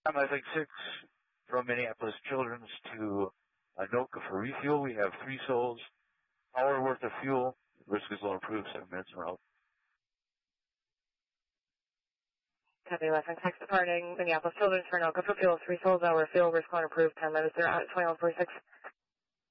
I'm I-6 from Minneapolis Children's to Anoka for refuel. We have 3 souls, hour worth of fuel. Risk is low approved, 7 minutes en route. Copy, I-6 departing Minneapolis Children's for Anoka for fuel, 3 souls, hour fuel, risk low approved, 10 minutes, they're out at 2146.